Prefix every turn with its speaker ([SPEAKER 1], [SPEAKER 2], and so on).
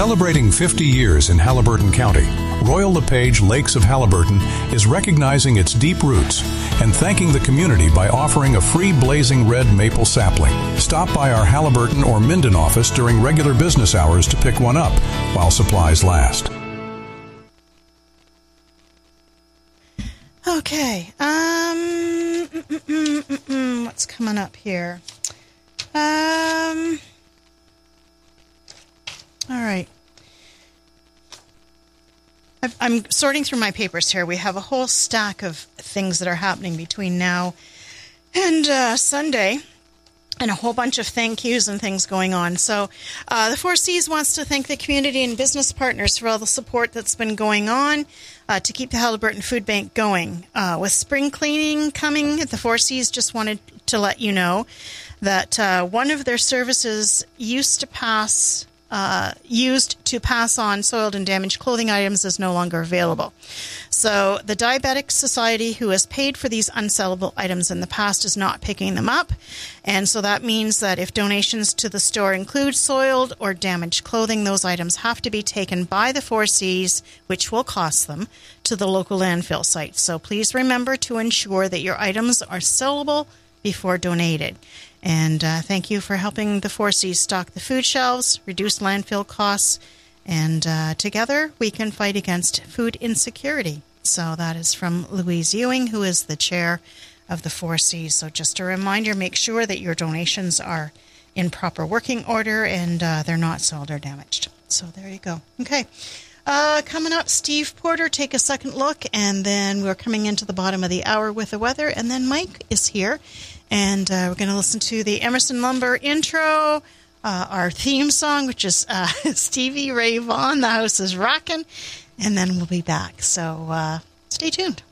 [SPEAKER 1] Celebrating 50 years in Haliburton County, Royal LePage Lakes of Haliburton is recognizing its deep roots and thanking the community by offering a free blazing red maple sapling. Stop by our Haliburton or Minden office during regular business hours to pick one up while supplies last.
[SPEAKER 2] Okay, what's coming up here? All right. I'm sorting through my papers here. We have a whole stack of things that are happening between now and Sunday, and a whole bunch of thank yous and things going on. So the Four Cs wants to thank the community and business partners for all the support that's been going on to keep the Haliburton Food Bank going. With spring cleaning coming, the Four Cs just wanted to let you know that one of their services used to pass on soiled and damaged clothing items is no longer available. So the Diabetic Society, who has paid for these unsellable items in the past, is not picking them up. And so that means that if donations to the store include soiled or damaged clothing, those items have to be taken by the Four Cs, which will cost them, to the local landfill site. So please remember to ensure that your items are sellable before donated. And thank you for helping the Four Cs stock the food shelves, reduce landfill costs, and together we can fight against food insecurity. So that is from Louise Ewing, who is the chair of the Four Cs. So just a reminder, make sure that your donations are in proper working order and they're not soiled or damaged. So there you go. Okay. Coming up, Steve Porter, take a second look, and then we're coming into the bottom of the hour with the weather, and then Mike is here. And we're going to listen to the Emerson Lumber intro, our theme song, which is Stevie Ray Vaughan, The House is Rockin', and then we'll be back. So stay tuned.